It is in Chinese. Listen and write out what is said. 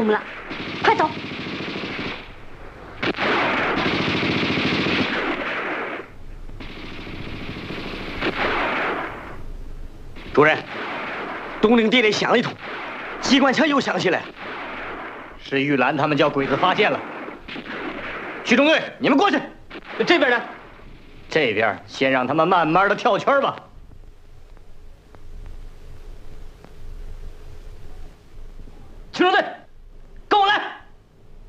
们了，快走！ 主任，东陵地里响了一通，机关枪又响起来， 是玉兰他们叫鬼子发现了。区中队，你们过去。这边呢？这边先让他们慢慢的跳圈吧。